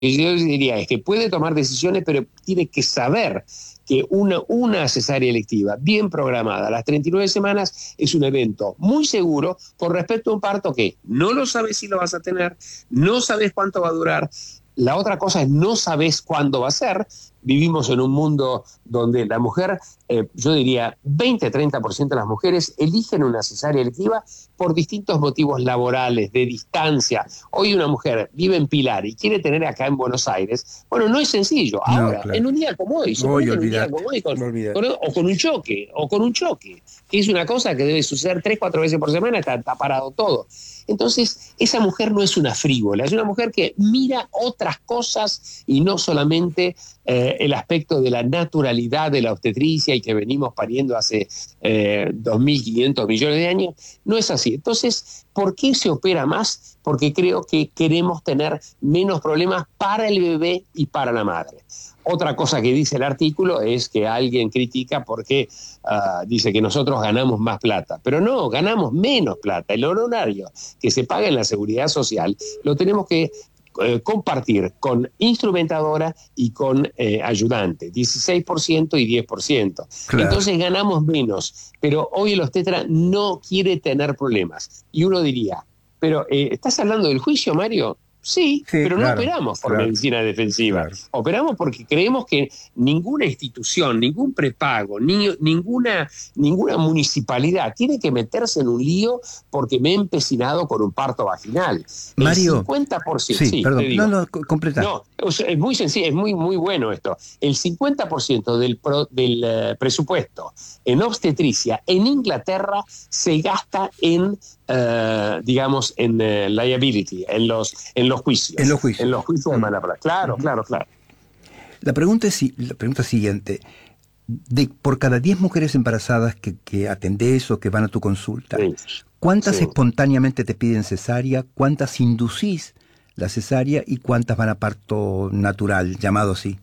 yo diría es que puede tomar decisiones, pero tiene que saber que una cesárea electiva bien programada a las 39 semanas es un evento muy seguro con respecto a un parto que no lo sabes si lo vas a tener, no sabes cuánto va a durar. La otra cosa es no sabes cuándo va a ser. Vivimos en un mundo donde la mujer, yo diría 20-30% de las mujeres eligen una cesárea electiva por distintos motivos laborales, de distancia. Hoy una mujer vive en Pilar y quiere tener acá en Buenos Aires. Bueno, no es sencillo. Ahora, No, claro. en un día como hoy, suponete en un día como hoy, o con un choque, que es una cosa que debe suceder 3-4 veces por semana, está parado todo. Entonces, esa mujer no es una frívola, es una mujer que mira otras cosas y no solamente el aspecto de la naturalidad de la obstetricia y que venimos pariendo hace 2.500 millones de años. No es así. Entonces, ¿por qué se opera más? Porque creo que queremos tener menos problemas para el bebé y para la madre. Otra cosa que dice el artículo es que alguien critica porque dice que nosotros ganamos más plata. Pero no, ganamos menos plata. El honorario que se paga en la Seguridad Social lo tenemos que compartir con instrumentadora y con ayudante, 16% y 10%. Claro. Entonces ganamos menos, pero hoy el obstetra no quiere tener problemas. Y uno diría, pero ¿estás hablando del juicio, Mario? Sí, pero claro, no operamos por medicina defensiva. Claro. Operamos porque creemos que ninguna institución, ningún prepago, ninguna municipalidad tiene que meterse en un lío porque me he empecinado con un parto vaginal. Mario, el 50%, sí, perdón, te digo, no, completa. No, es muy sencillo, es muy bueno esto. El 50% del presupuesto en obstetricia en Inglaterra se gasta en digamos, en liability, en los juicios. En los juicios. En los juicios de mala praxis. Claro, claro. La pregunta siguiente. Por cada 10 mujeres embarazadas que atendés o que van a tu consulta, sí. ¿Cuántas espontáneamente te piden cesárea? ¿Cuántas inducís la cesárea? ¿Y cuántas van a parto natural, llamado así?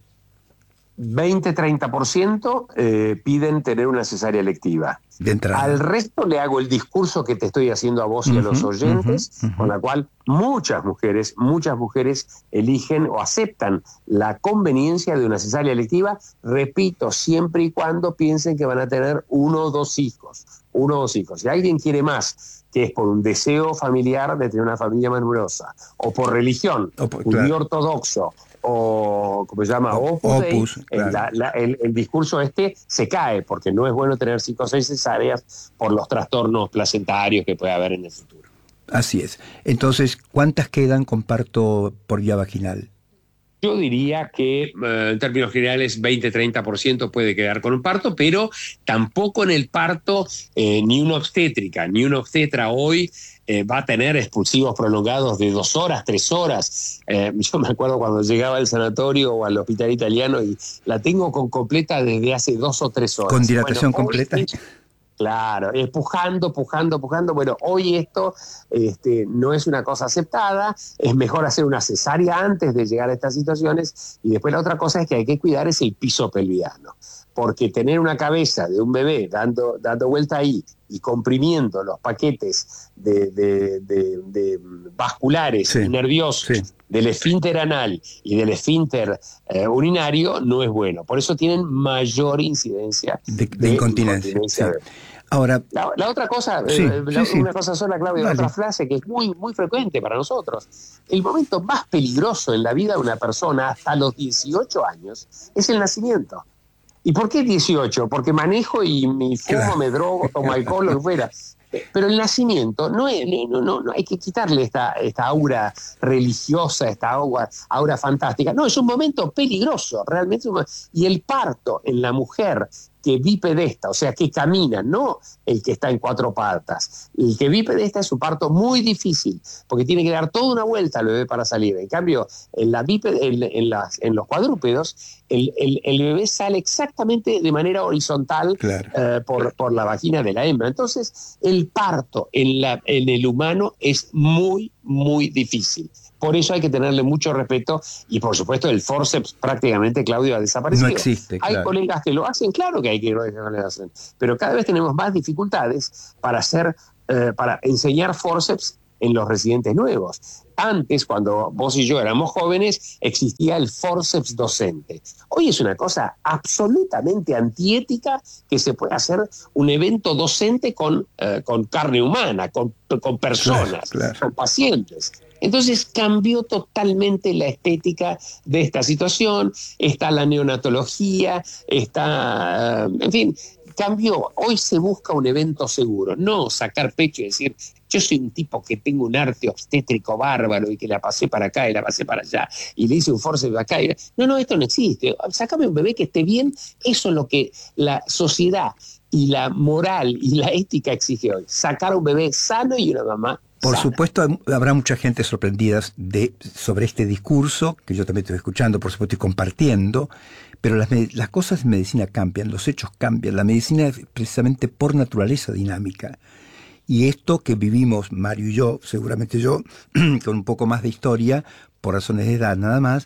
20-30% piden tener una cesárea electiva. De entrada. Al resto le hago el discurso que te estoy haciendo a vos y a los oyentes, con la cual muchas mujeres eligen o aceptan la conveniencia de una cesárea electiva, repito, siempre y cuando piensen que van a tener uno o dos hijos. Si alguien quiere más, que es por un deseo familiar de tener una familia más numerosa, o por religión, judío ortodoxo, o ¿cómo se llama? Opus, claro. el discurso se cae, porque no es bueno tener 5 o 6 cesáreas por los trastornos placentarios que puede haber en el futuro. Así es. Entonces, ¿cuántas quedan con parto por vía vaginal? Yo diría que en términos generales 20-30% puede quedar con un parto, pero tampoco en el parto ni una obstétrica, ni un obstetra hoy va a tener expulsivos prolongados de 2 horas, 3 horas. Yo me acuerdo cuando llegaba al sanatorio o al hospital italiano y la tengo con completa desde hace 2 o 3 horas. ¿Con dilatación completa? Claro, pujando. Bueno, hoy esto no es una cosa aceptada, es mejor hacer una cesárea antes de llegar a estas situaciones, y después la otra cosa es que hay que cuidar es el piso pelviano, porque tener una cabeza de un bebé dando vuelta ahí y comprimiendo los paquetes de vasculares y nerviosos del esfínter anal y del esfínter urinario no es bueno. Por eso tienen mayor incidencia de incontinencia. Ahora, la otra cosa, una cosa sola, Claudio, otra frase que es muy, muy frecuente para nosotros. El momento más peligroso en la vida de una persona hasta los 18 años es el nacimiento. ¿Y por qué 18? Porque manejo y me fumo, me drogo, tomo alcohol, lo que fuera. Pero el nacimiento no hay que quitarle esta aura religiosa, esta aura fantástica. No, es un momento peligroso, realmente. Y el parto en la mujer que bipedesta, o sea, que camina, no el que está en 4 patas. El que bipedesta es un parto muy difícil, porque tiene que dar toda una vuelta al bebé para salir. En cambio, en los cuadrúpedos, el bebé sale exactamente de manera horizontal, por la vagina de la hembra. Entonces, el parto en el humano es muy, muy difícil. Por eso hay que tenerle mucho respeto, y por supuesto el forceps prácticamente, Claudio, ha desaparecido. No existe, Hay colegas que lo hacen, claro que hay colegas que lo hacen, pero cada vez tenemos más dificultades para enseñar forceps en los residentes nuevos. Antes, cuando vos y yo éramos jóvenes, existía el forceps docente. Hoy es una cosa absolutamente antiética que se puede hacer un evento docente con carne humana, con personas, claro. con pacientes. Entonces cambió totalmente la estética de esta situación, está la neonatología, está, en fin, cambió. Hoy se busca un evento seguro, no sacar pecho y decir, yo soy un tipo que tengo un arte obstétrico bárbaro y que la pasé para acá y la pasé para allá y le hice un forceps acá. No, esto no existe. Sácame un bebé que esté bien. Eso es lo que la sociedad y la moral y la ética exige hoy. Sacar un bebé sano y una mamá Por sana. supuesto, habrá mucha gente sorprendida sobre este discurso, que yo también estoy escuchando, por supuesto, y compartiendo, pero las cosas en medicina cambian, los hechos cambian. La medicina es precisamente por naturaleza dinámica. Y esto que vivimos, Mario y yo, seguramente yo, con un poco más de historia, por razones de edad nada más,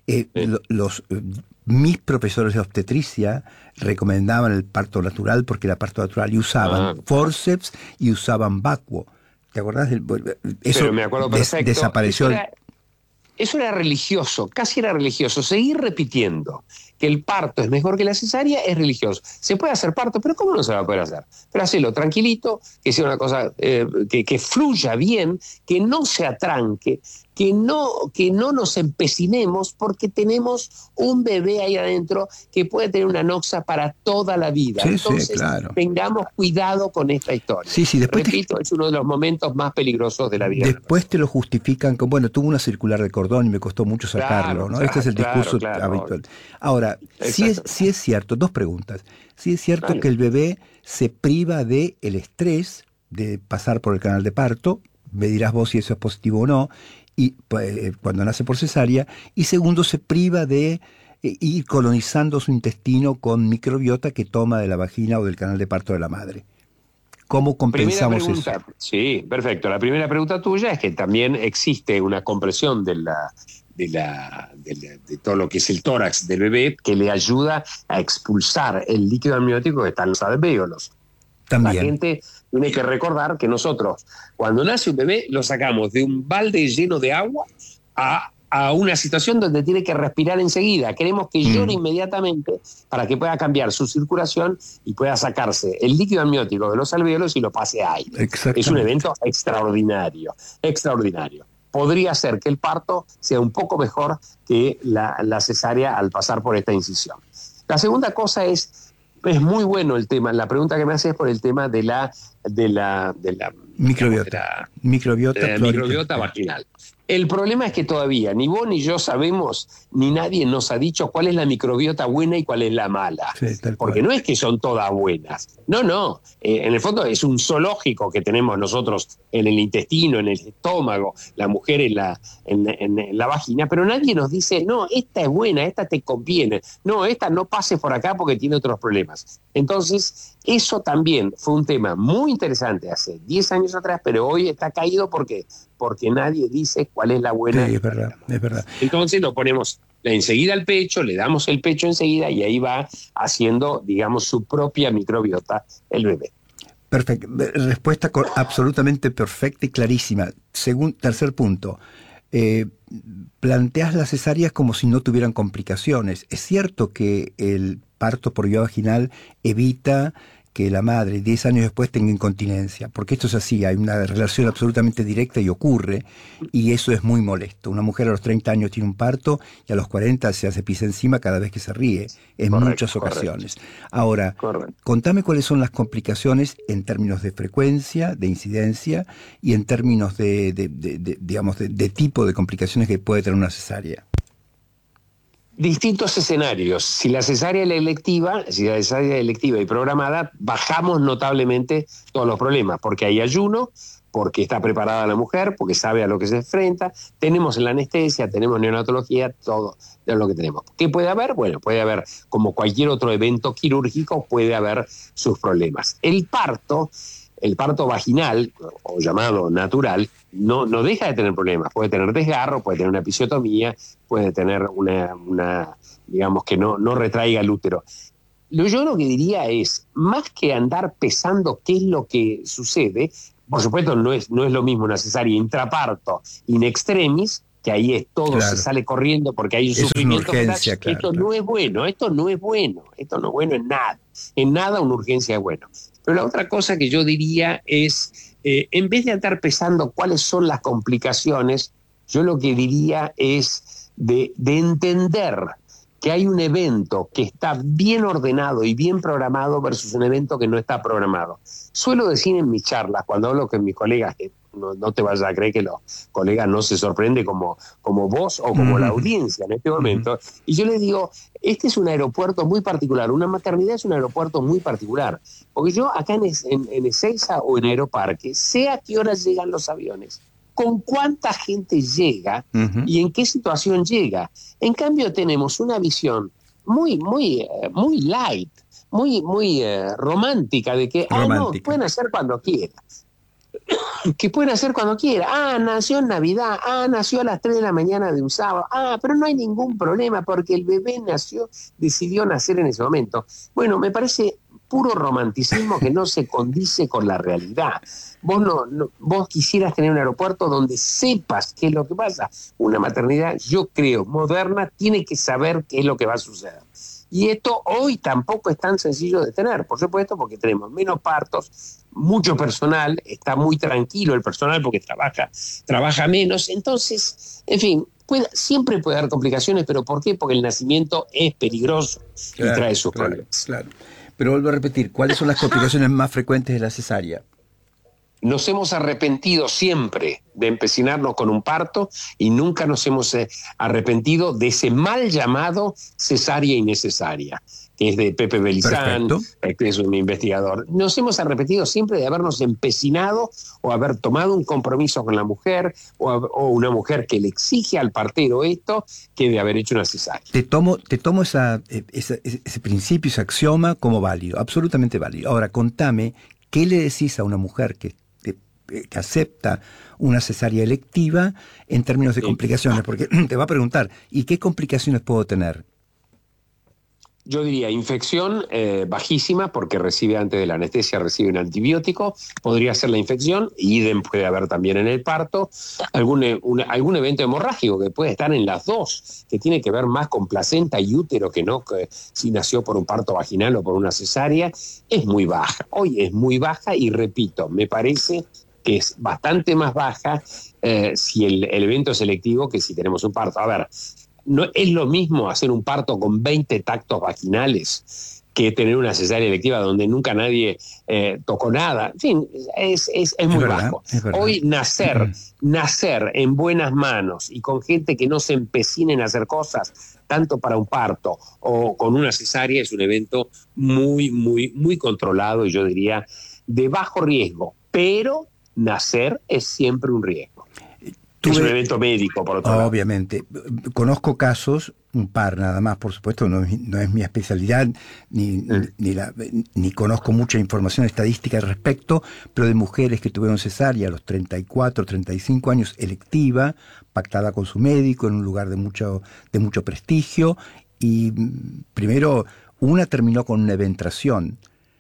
mis profesores de obstetricia recomendaban el parto natural porque era parto natural y usaban forceps y usaban vacuo. ¿Te acordás? Eso pero me acuerdo perfecto. Desapareció. Eso era religioso, casi era religioso. Seguir repitiendo que el parto es mejor que la cesárea es religioso. Se puede hacer parto, pero ¿cómo no se va a poder hacer? Pero hacelo tranquilito, que sea una cosa que fluya bien, que no se atranque, que no nos empecinemos porque tenemos un bebé ahí adentro que puede tener una noxa para toda la vida. Sí, entonces, sí, claro. Tengamos cuidado con esta historia. Sí, después repito, es uno de los momentos más peligrosos de la vida. Después te lo justifican con, bueno, tuvo una circular de cordón y me costó mucho sacarlo, ¿no? Este es el discurso habitual. Ahora, sí es cierto, dos preguntas. Sí es cierto que el bebé se priva del estrés de pasar por el canal de parto, me dirás vos si eso es positivo o no, y cuando nace por cesárea, y segundo, se priva de ir colonizando su intestino con microbiota que toma de la vagina o del canal de parto de la madre. ¿Cómo compensamos eso? Sí, perfecto. La primera pregunta tuya es que también existe una compresión de todo lo que es el tórax del bebé que le ayuda a expulsar el líquido amniótico que está en los alvéolos. También. La gente tiene que recordar que nosotros, cuando nace un bebé, lo sacamos de un balde lleno de agua a una situación donde tiene que respirar enseguida. Queremos que llore inmediatamente para que pueda cambiar su circulación y pueda sacarse el líquido amniótico de los alvéolos y lo pase a aire. Es un evento extraordinario, extraordinario. Podría ser que el parto sea un poco mejor que la cesárea al pasar por esta incisión. La segunda cosa es muy bueno el tema, la pregunta que me haces es por el tema de la microbiota vaginal. El problema es que todavía ni vos ni yo sabemos, ni nadie nos ha dicho cuál es la microbiota buena y cuál es la mala. Sí, porque no es que son todas buenas. No. En el fondo es un zoológico que tenemos nosotros en el intestino, en el estómago, la mujer en la vagina, pero nadie nos dice, no, esta es buena, esta te conviene. No, esta no pase por acá porque tiene otros problemas. Entonces, eso también fue un tema muy interesante hace 10 años atrás, pero hoy está caído porque nadie dice cuál es la buena. Sí, es verdad. Entonces lo ponemos enseguida al pecho, le damos el pecho enseguida y ahí va haciendo, digamos, su propia microbiota el bebé. Perfecto. Respuesta absolutamente perfecta y clarísima. Tercer punto. Planteas las cesáreas como si no tuvieran complicaciones. Es cierto que el parto por vía vaginal evita que la madre 10 años después tenga incontinencia, porque esto es así, hay una relación absolutamente directa y ocurre, y eso es muy molesto. Una mujer a los 30 años tiene un parto y a los 40 se hace pis encima cada vez que se ríe, en muchas ocasiones. Ahora, contame cuáles son las complicaciones en términos de frecuencia, de incidencia, y en términos de tipo de complicaciones que puede tener una cesárea. Distintos escenarios. Si la cesárea es electiva y programada, bajamos notablemente todos los problemas, porque hay ayuno, porque está preparada la mujer, porque sabe a lo que se enfrenta, tenemos la anestesia, tenemos neonatología, todo lo que tenemos. ¿Qué puede haber? Bueno, puede haber, como cualquier otro evento quirúrgico, puede haber sus problemas. El parto vaginal, o llamado natural, no deja de tener problemas. Puede tener desgarro, puede tener una episiotomía, puede tener una digamos, que no retraiga el útero. Yo lo que diría es, más que andar pesando qué es lo que sucede, Por supuesto, no es lo mismo una cesárea intraparto in extremis, que ahí es todo, claro, se sale corriendo porque hay un eso sufrimiento. es una urgencia, claro, esto claro. no es bueno, esto no es bueno en nada una urgencia es bueno. Pero la otra cosa que yo diría es, en vez de andar pesando cuáles son las complicaciones, yo lo que diría es de entender que hay un evento que está bien ordenado y bien programado versus un evento que no está programado. Suelo decir en mis charlas, cuando hablo con mis colegas, que no te vayas a creer que los colegas no se sorprenden como vos o como la audiencia en este momento, y yo les digo, este es un aeropuerto muy particular, una maternidad es un aeropuerto muy particular, porque yo acá en Ezeiza o en Aeroparque, sé a qué horas llegan los aviones, con cuánta gente llega y en qué situación llega. En cambio tenemos una visión muy light, muy romántica de que, no, pueden hacer cuando quieran. Que pueden hacer cuando quiera. Nació en Navidad. Nació a las 3 de la mañana de un sábado. Pero no hay ningún problema porque el bebé decidió nacer en ese momento. Bueno, me parece puro romanticismo que no se condice con la realidad. Vos quisieras tener un aeropuerto donde sepas qué es lo que pasa. Una maternidad, yo creo, moderna, tiene que saber qué es lo que va a suceder. Y esto hoy tampoco es tan sencillo de tener, por supuesto, porque tenemos menos partos, mucho personal, está muy tranquilo el personal porque trabaja menos. Entonces, en fin, siempre puede haber complicaciones, pero ¿por qué? Porque el nacimiento es peligroso y trae sus problemas. Claro. Pero vuelvo a repetir, ¿cuáles son las complicaciones más frecuentes de la cesárea? Nos hemos arrepentido siempre de empecinarnos con un parto y nunca nos hemos arrepentido de ese mal llamado cesárea innecesaria, que es de Pepe Belizán, que es un investigador. Nos hemos arrepentido siempre de habernos empecinado o haber tomado un compromiso con la mujer o una mujer que le exige al partero esto, que de haber hecho una cesárea. Te tomo ese principio, ese axioma como válido, absolutamente válido. Ahora, contame, ¿qué le decís a una mujer que acepta una cesárea electiva en términos de complicaciones? Porque te va a preguntar, ¿y qué complicaciones puedo tener? Yo diría infección bajísima, porque antes de la anestesia recibe un antibiótico, podría ser la infección, idem puede haber también en el parto, algún evento hemorrágico que puede estar en las dos, que tiene que ver más con placenta y útero que si nació por un parto vaginal o por una cesárea, es muy baja. Hoy es muy baja y repito, me parece que es bastante más baja si el evento es selectivo que si tenemos un parto. A ver, no es lo mismo hacer un parto con 20 tactos vaginales que tener una cesárea electiva donde nunca nadie tocó nada. En fin, es muy bajo. Hoy nacer en buenas manos y con gente que no se empecine en hacer cosas, tanto para un parto o con una cesárea, es un evento muy controlado y yo diría de bajo riesgo, pero nacer es siempre un riesgo. Es un evento médico, por otro lado. Obviamente. Conozco casos, un par nada más, por supuesto, no es mi especialidad, ni conozco mucha información estadística al respecto, pero de mujeres que tuvieron cesárea a los 34, 35 años, electiva, pactada con su médico, en un lugar de mucho prestigio, y primero, una terminó con una eventración.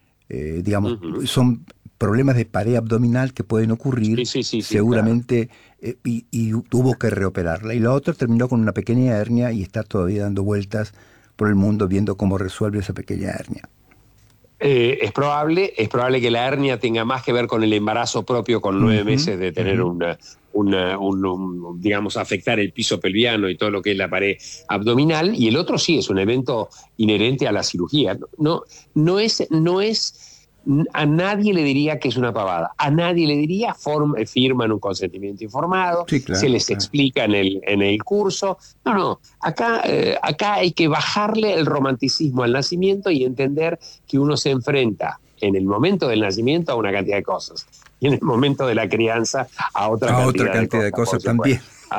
Son problemas de pared abdominal que pueden ocurrir, seguramente, claro. y tuvo que reoperarla. Y la otra terminó con una pequeña hernia y está todavía dando vueltas por el mundo viendo cómo resuelve esa pequeña hernia. Es probable que la hernia tenga más que ver con el embarazo propio, con 9 meses de tener digamos, afectar el piso pelviano y todo lo que es la pared abdominal, y el otro sí es un evento inherente a la cirugía. No es a nadie le diría que es una pavada, a nadie le diría firman un consentimiento informado, se les explica en el curso. Acá hay que bajarle el romanticismo al nacimiento y entender que uno se enfrenta en el momento del nacimiento a una cantidad de cosas y en el momento de la crianza a otra cantidad de cosas también.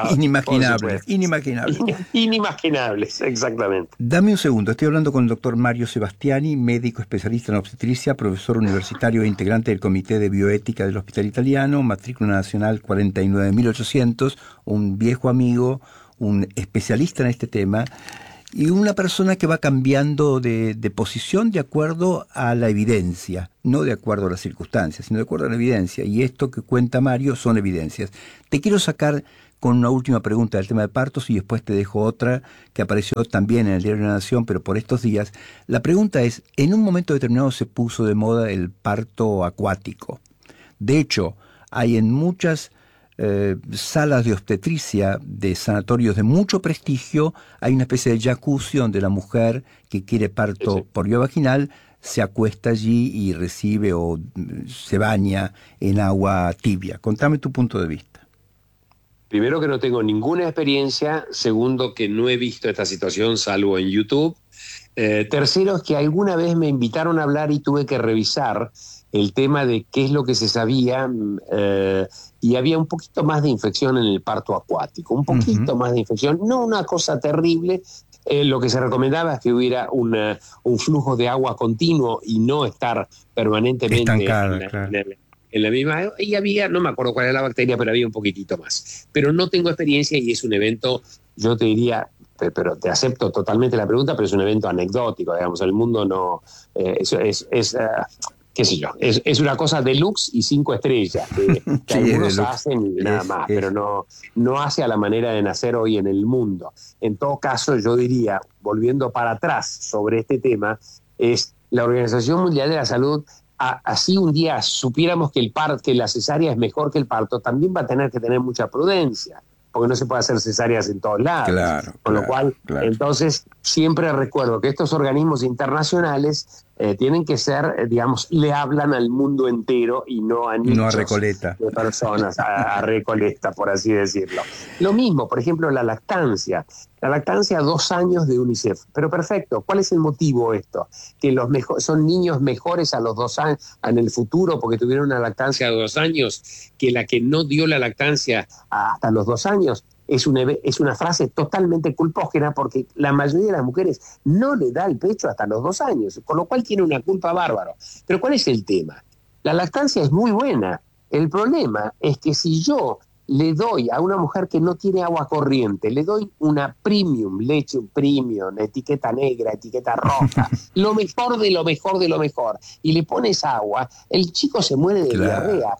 Inimaginables, exactamente. Dame un segundo, estoy hablando con el doctor Mario Sebastiani, médico especialista en obstetricia, profesor universitario e integrante del Comité de Bioética del Hospital Italiano, matrícula nacional 49.800, un viejo amigo, un especialista en este tema. Y una persona que va cambiando de posición de acuerdo a la evidencia, no de acuerdo a las circunstancias, sino de acuerdo a la evidencia. Y esto que cuenta Mario son evidencias. Te quiero sacar con una última pregunta del tema de partos y después te dejo otra que apareció también en el Diario de la Nación, pero por estos días. La pregunta es, en un momento determinado se puso de moda el parto acuático. De hecho, hay en muchas salas de obstetricia de sanatorios de mucho prestigio, hay una especie de jacuzzi donde la mujer que quiere parto por vía vaginal se acuesta allí y recibe o se baña en agua tibia. Contame tu punto de vista. Primero, que no tengo ninguna experiencia. Segundo, que no he visto esta situación salvo en YouTube. Tercero, es que alguna vez me invitaron a hablar y tuve que revisar el tema de qué es lo que se sabía, y había un poquito más de infección en el parto acuático, un poquito más de infección, no una cosa terrible. Lo que se recomendaba es que hubiera un flujo de agua continuo y no estar permanentemente en la misma, y había, no me acuerdo cuál era la bacteria, pero había un poquitito más. Pero no tengo experiencia y es un evento, yo te diría, pero te acepto totalmente la pregunta, pero es un evento anecdótico, digamos, el mundo no, qué sé yo, es una cosa deluxe y 5 estrellas, que algunos hacen y nada más, pero no hace a la manera de nacer hoy en el mundo. En todo caso, yo diría, volviendo para atrás sobre este tema, es la Organización Mundial de la Salud, así un día supiéramos que la cesárea es mejor que el parto, también va a tener que tener mucha prudencia, porque no se puede hacer cesáreas en todos lados. Con lo cual, entonces, siempre recuerdo que estos organismos internacionales tienen que ser, digamos, le hablan al mundo entero y no a nichos, no a Recoleta, de personas, a Recoleta, por así decirlo. Lo mismo, por ejemplo, la lactancia. La lactancia, 2 años de UNICEF. Pero perfecto, ¿cuál es el motivo de esto? Que son niños mejores a los 2 años, en el futuro, porque tuvieron una lactancia de 2 años, que la que no dio la lactancia hasta los 2 años. Es una frase totalmente culpógena, porque la mayoría de las mujeres no le da el pecho hasta los 2 años, con lo cual tiene una culpa bárbara. Pero ¿cuál es el tema? La lactancia es muy buena. El problema es que si yo le doy a una mujer que no tiene agua corriente, le doy una premium, leche premium, etiqueta negra, etiqueta roja, lo mejor de lo mejor de lo mejor, y le pones agua, el chico se muere de diarrea.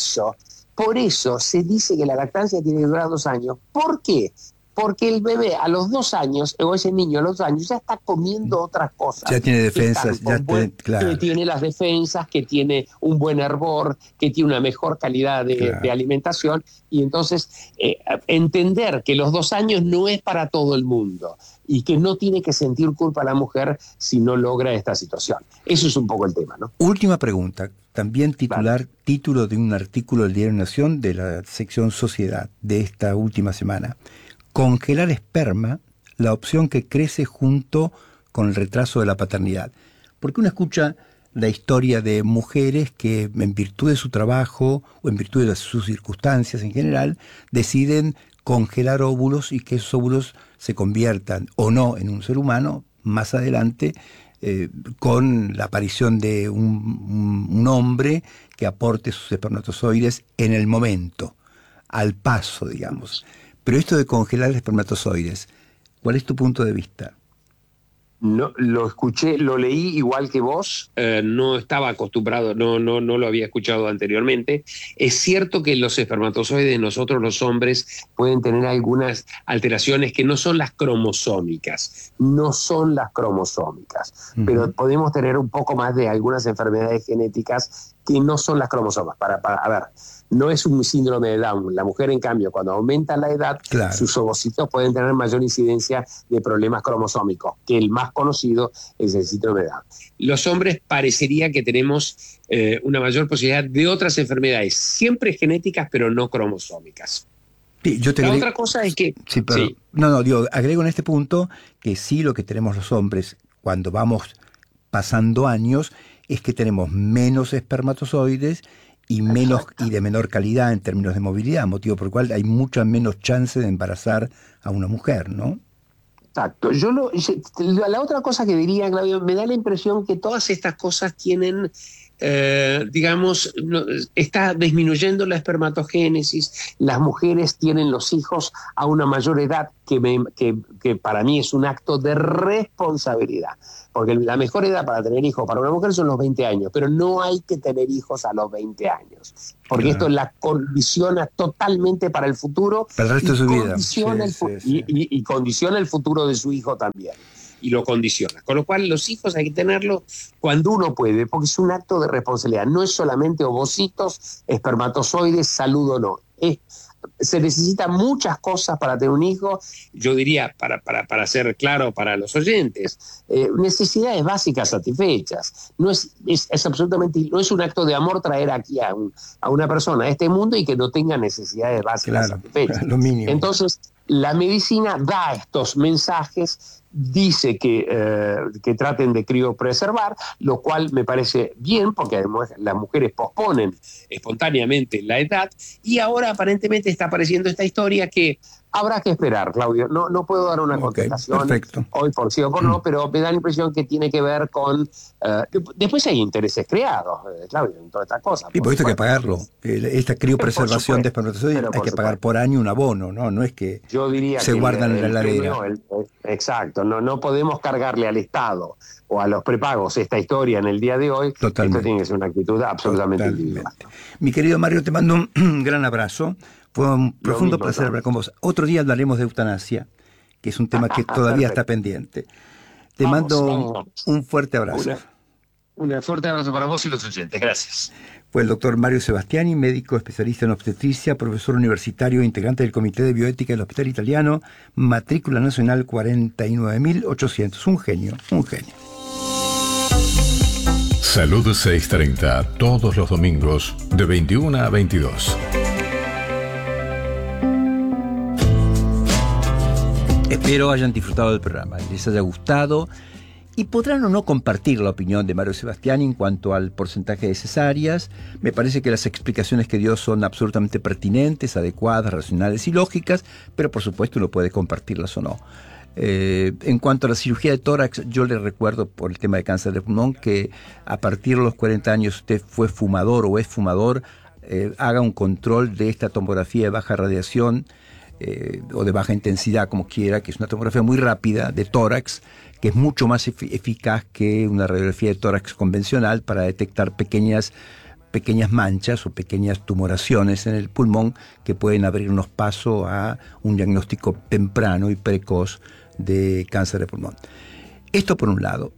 Por eso se dice que la lactancia tiene que durar 2 años. ¿Por qué? Porque el bebé a los 2 años, o ese niño a los 2 años, ya está comiendo otras cosas. Ya tiene defensas, que tiene las defensas, que tiene un buen hervor, que tiene una mejor calidad de alimentación. Y entonces, entender que los 2 años no es para todo el mundo y que no tiene que sentir culpa la mujer si no logra esta situación. Eso es un poco el tema, ¿no? Última pregunta, también título de un artículo del Diario Nación de la sección Sociedad de esta última semana. Congelar esperma, la opción que crece junto con el retraso de la paternidad. Porque uno escucha la historia de mujeres que, en virtud de su trabajo o en virtud de sus circunstancias en general, deciden congelar óvulos y que esos óvulos se conviertan o no en un ser humano más adelante, con la aparición de un hombre que aporte sus espermatozoides en el momento, al paso, digamos. Pero esto de congelar espermatozoides, ¿cuál es tu punto de vista? No, lo escuché, lo leí igual que vos, no estaba acostumbrado, no lo había escuchado anteriormente. Es cierto que los espermatozoides de nosotros los hombres pueden tener algunas alteraciones que no son las cromosómicas, pero podemos tener un poco más de algunas enfermedades genéticas que no son las cromosomas. A ver, no es un síndrome de Down. La mujer, en cambio, cuando aumenta la edad, sus ovocitos pueden tener mayor incidencia de problemas cromosómicos, que el más conocido es el síndrome de Down. Los hombres parecería que tenemos una mayor posibilidad de otras enfermedades, siempre genéticas, pero no cromosómicas. Sí, otra cosa es que... agrego en este punto que sí, lo que tenemos los hombres cuando vamos pasando años es que tenemos menos espermatozoides y de menor calidad en términos de movilidad, motivo por el cual hay mucha menos chance de embarazar a una mujer, ¿no? Exacto. La otra cosa que diría, Claudio, me da la impresión que todas estas cosas tienen digamos, está disminuyendo la espermatogénesis, las mujeres tienen los hijos a una mayor edad, que para mí es un acto de responsabilidad, porque la mejor edad para tener hijos para una mujer son los 20 años, pero no hay que tener hijos a los 20 años, porque esto la condiciona totalmente para el futuro, para el resto de su vida. Y condiciona el futuro de su hijo también. Y lo condiciona. Con lo cual los hijos hay que tenerlos cuando uno puede, porque es un acto de responsabilidad. No es solamente ovocitos, espermatozoides, salud o no. Se necesitan muchas cosas para tener un hijo. Yo diría, para ser claro para los oyentes, necesidades básicas satisfechas. No es absolutamente, no es un acto de amor traer aquí a una persona a este mundo y que no tenga necesidades básicas satisfechas. Lo mínimo. Entonces, la medicina da estos mensajes, dice que traten de criopreservar, lo cual me parece bien, porque además las mujeres posponen espontáneamente la edad, y ahora aparentemente está apareciendo esta historia que habrá que esperar, Claudio. No puedo dar una contestación hoy por sí o por no, pero me da la impresión que tiene que ver con... después hay intereses creados, Claudio, en todas estas cosas. Y por esto hay que pagarlo. Esta criopreservación de espermatozoides hay que pagar por año un abono, ¿no? No es que yo diría se guardan en la heladera. Exacto, no podemos cargarle al Estado o a los prepagos esta historia en el día de hoy. Totalmente. Esto tiene que ser una actitud absolutamente individual. Mi querido Mario, te mando un gran abrazo. Fue un profundo placer hablar con vos. Otro día hablaremos de eutanasia, que es un tema que todavía está pendiente. Te mando un fuerte abrazo. Un fuerte abrazo para vos y los oyentes. Gracias. Fue el doctor Mario Sebastiani, médico especialista en obstetricia, profesor universitario, integrante del Comité de Bioética del Hospital Italiano, matrícula nacional 49.800. Un genio, un genio. Salud 630, todos los domingos, de 21 a 22. Espero hayan disfrutado del programa, les haya gustado y podrán o no compartir la opinión de Mario Sebastiani en cuanto al porcentaje de cesáreas. Me parece que las explicaciones que dio son absolutamente pertinentes, adecuadas, racionales y lógicas, pero por supuesto uno puede compartirlas o no. En cuanto a la cirugía de tórax, yo le recuerdo por el tema de cáncer de pulmón que a partir de los 40 años usted fue fumador o es fumador, haga un control de esta tomografía de baja radiación o de baja intensidad, como quiera, que es una tomografía muy rápida de tórax, que es mucho más eficaz que una radiografía de tórax convencional para detectar pequeñas manchas o pequeñas tumoraciones en el pulmón que pueden abrirnos paso a un diagnóstico temprano y precoz de cáncer de pulmón. Esto por un lado.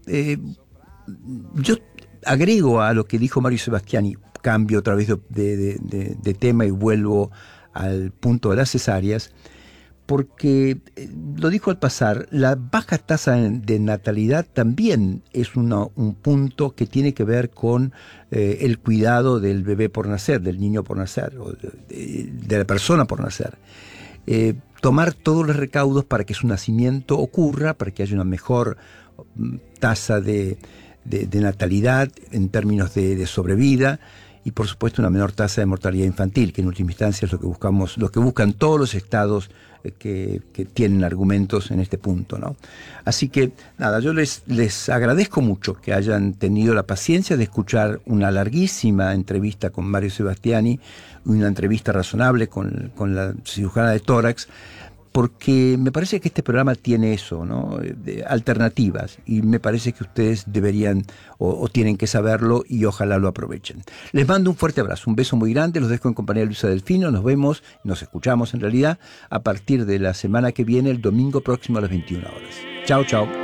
Yo agrego a lo que dijo Mario Sebastiani, cambio otra vez de tema y vuelvo al punto de las cesáreas, porque lo dijo al pasar, la baja tasa de natalidad también es un punto que tiene que ver con el cuidado del bebé por nacer, del niño por nacer, o de la persona por nacer. Tomar todos los recaudos para que su nacimiento ocurra, para que haya una mejor tasa de natalidad en términos de sobrevida, y por supuesto una menor tasa de mortalidad infantil, que en última instancia es lo que buscamos, lo que buscan todos los estados que tienen argumentos en este punto, ¿no? Así que nada, yo les agradezco mucho que hayan tenido la paciencia de escuchar una larguísima entrevista con Mario Sebastiani, una entrevista razonable con la cirujana de tórax, porque me parece que este programa tiene eso, ¿no? Alternativas, y me parece que ustedes deberían o tienen que saberlo y ojalá lo aprovechen. Les mando un fuerte abrazo, un beso muy grande, los dejo en compañía de Luisa Delfino, nos escuchamos en realidad a partir de la semana que viene, el domingo próximo a las 21 horas. Chao, chao.